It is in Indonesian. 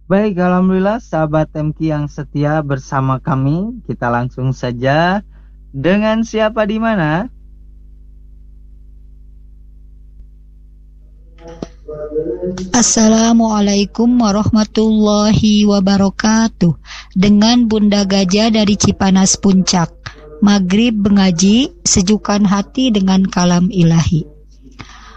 Baik, alhamdulillah sahabat MQ yang setia bersama kami. Kita langsung saja dengan siapa di mana? Assalamualaikum warahmatullahi wabarakatuh. Dengan Bunda Gajah dari Cipanas Puncak. Maghrib mengaji, sejukkan hati dengan kalam ilahi.